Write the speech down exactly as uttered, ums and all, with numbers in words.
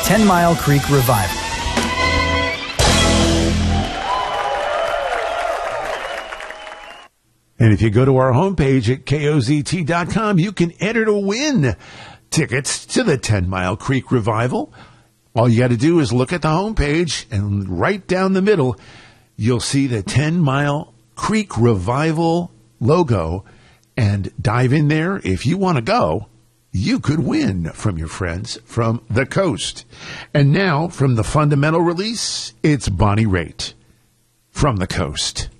Ten Mile Creek Revival. And if you go to our homepage at K O Z T dot com, you can enter to win tickets to the Ten Mile Creek Revival. All you got to do is look at the homepage, and right down the middle, you'll see the Ten Mile Creek Revival logo, and dive in there. If you want to go, you could win from your friends from the coast. And now, from the fundamental release, it's Bonnie Raitt from the coast.